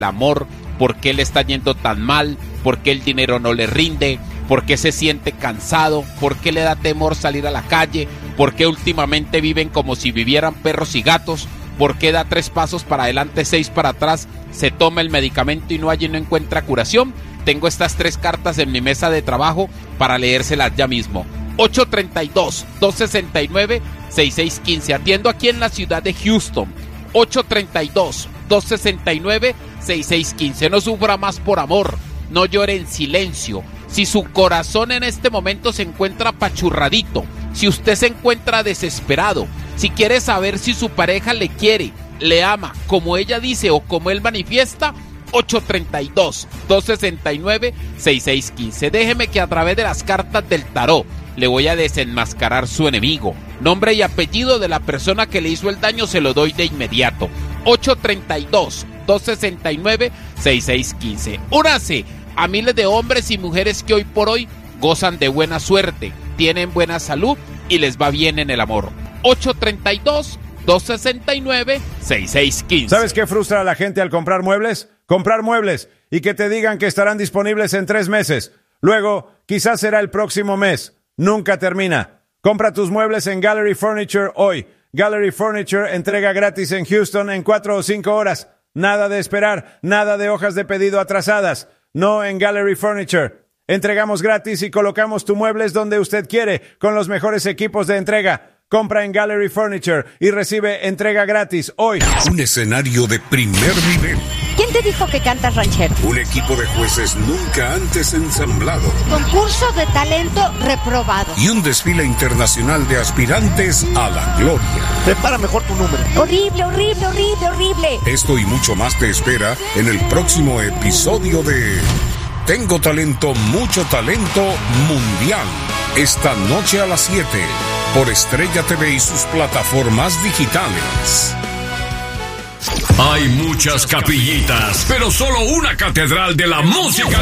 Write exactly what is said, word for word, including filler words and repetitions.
amor, por qué le está yendo tan mal, por qué el dinero no le rinde, por qué se siente cansado, por qué le da temor salir a la calle, por qué últimamente viven como si vivieran perros y gatos, por qué da tres pasos para adelante, seis para atrás, se toma el medicamento y no allí no encuentra curación. Tengo estas tres cartas en mi mesa de trabajo para leérselas ya mismo. ocho treinta y dos, dos sesenta y nueve, sesenta y seis quince. Atiendo aquí en la ciudad de Houston. ocho treinta y dos, dos sesenta y nueve, sesenta y seis quince. No sufra más por amor, no llore en silencio. Si su corazón en este momento se encuentra apachurradito, si usted se encuentra desesperado, si quiere saber si su pareja le quiere, le ama, como ella dice o como él manifiesta, ocho treinta y dos, dos sesenta y nueve, sesenta y seis quince. Déjeme que a través de las cartas del tarot le voy a desenmascarar su enemigo. Nombre y apellido de la persona que le hizo el daño se lo doy de inmediato. ocho treinta y dos, dos sesenta y nueve, sesenta y seis quince. Únase a miles de hombres y mujeres que hoy por hoy gozan de buena suerte, tienen buena salud y les va bien en el amor. ocho treinta y dos, dos sesenta y nueve, sesenta y seis quince. ¿Sabes qué frustra a la gente al comprar muebles? Comprar muebles y que te digan que estarán disponibles en tres meses. Luego, quizás será el próximo mes. Nunca termina. Compra tus muebles en Gallery Furniture hoy. Gallery Furniture entrega gratis en Houston en cuatro o cinco horas. Nada de esperar, nada de hojas de pedido atrasadas. No en Gallery Furniture. Entregamos gratis y colocamos tus muebles donde usted quiere, con los mejores equipos de entrega. Compra en Gallery Furniture y recibe entrega gratis hoy. Un escenario de primer nivel. ¿Quién te dijo que cantas ranchero? Un equipo de jueces nunca antes ensamblado. Concurso de talento reprobado. Y un desfile internacional de aspirantes a la gloria. Prepara mejor tu número. Horrible, horrible, horrible, horrible. Esto y mucho más te espera en el próximo episodio de Tengo Talento, Mucho Talento Mundial. Esta noche a las siete por Estrella T V y sus plataformas digitales. Hay muchas capillitas, pero solo una catedral de la música.